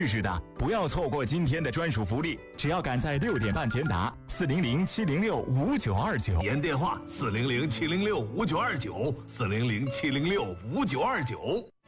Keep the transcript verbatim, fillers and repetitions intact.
是的，不要错过今天的专属福利，只要赶在六点半前打四零零七零六五九二九， 原电话四零零七零六五九二九，四零零七零六五九二九。